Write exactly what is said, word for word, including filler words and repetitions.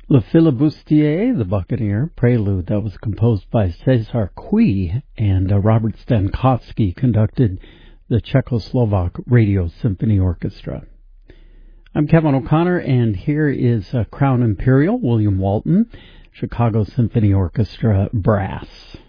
Le Flibustier, the Buccaneer, prelude that was composed by Cesar Cui, and uh, Robert Stankowski conducted the Czechoslovak Radio Symphony Orchestra. I'm Kevin O'Connor, and here is uh, Crown Imperial, William Walton, Chicago Symphony Orchestra Brass.